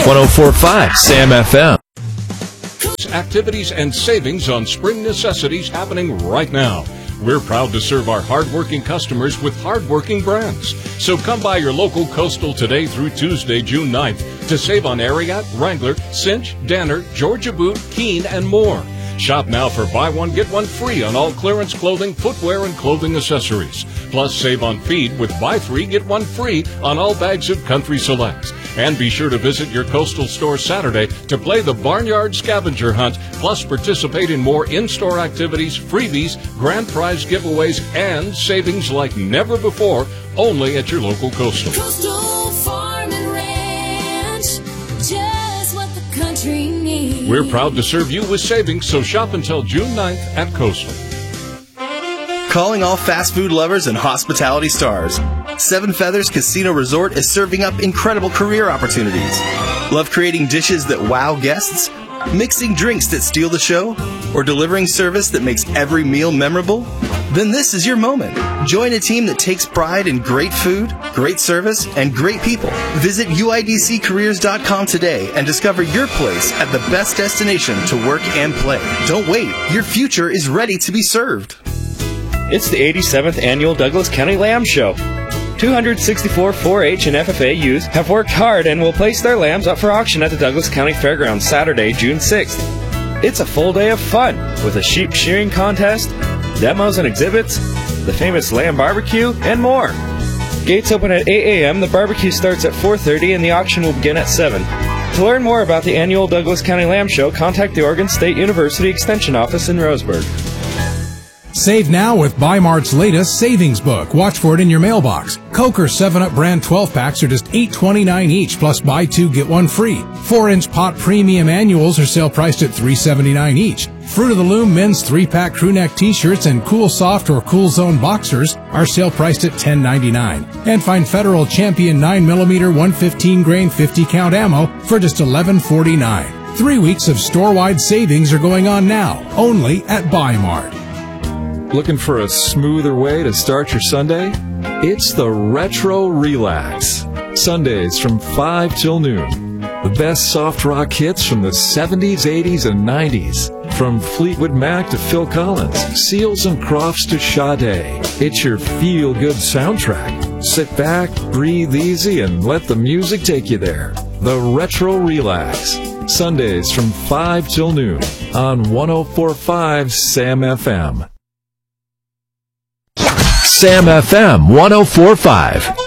104.5 Sam FM. Activities and savings on spring necessities happening right now. We're proud to serve our hardworking customers with hardworking brands. So come by your local Coastal today through Tuesday, June 9th to save on Ariat, Wrangler, Cinch, Danner, Georgia Boot, Keen, and more. Shop now for buy one, get one free on all clearance clothing, footwear, and clothing accessories. Plus, save on feed with buy three, get one free on all bags of Country Selects. And be sure to visit your Coastal store Saturday to play the Barnyard Scavenger Hunt, plus participate in more in-store activities, freebies, grand prize giveaways, and savings like never before, only at your local Coastal. Coastal Farm and Ranch, just what the country needs. We're proud to serve you with savings, so shop until June 9th at Coastal. Calling all fast food lovers and hospitality stars. Seven Feathers Casino Resort is serving up incredible career opportunities. Love creating dishes that wow guests? Mixing drinks that steal the show? Or delivering service that makes every meal memorable? Then this is your moment. Join a team that takes pride in great food, great service, and great people. Visit UIDCcareers.com today and discover your place at the best destination to work and play. Don't wait. Your future is ready to be served. It's the 87th Annual Douglas County Lamb Show. 264 4-H and FFA youth have worked hard and will place their lambs up for auction at the Douglas County Fairgrounds Saturday, June 6th. It's a full day of fun with a sheep shearing contest, demos and exhibits, the famous lamb barbecue, and more. Gates open at 8 a.m., the barbecue starts at 4:30, and the auction will begin at 7. To learn more about the annual Douglas County Lamb Show, contact the Oregon State University Extension Office in Roseburg. Save now with Bi-Mart's latest savings book. Watch for it in your mailbox. Coke or 7-Up brand 12-packs are just $8.29 each, plus buy two, get one free. 4-inch pot premium annuals are sale priced at $3.79 each. Fruit of the Loom men's 3-pack crew neck t-shirts and Cool Soft or Cool Zone boxers are sale priced at $10.99. And find Federal Champion 9mm 115 grain 50 count ammo for just $11.49. 3 weeks of store-wide savings are going on now, only at Bi-Mart. Looking for a smoother way to start your Sunday? It's the Retro Relax. Sundays from 5 till noon. The best soft rock hits from the 70s, 80s, and 90s. From Fleetwood Mac to Phil Collins, Seals and Crofts to Sade. It's your feel-good soundtrack. Sit back, breathe easy, and let the music take you there. The Retro Relax. Sundays from 5 till noon on 104.5 Sam FM. Sam FM 104.5.